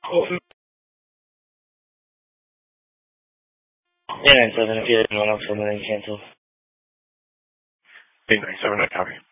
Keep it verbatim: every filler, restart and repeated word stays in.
Oh, yeah, nine seven. If you didn't want to, then cancel. eight nine seven, I copy.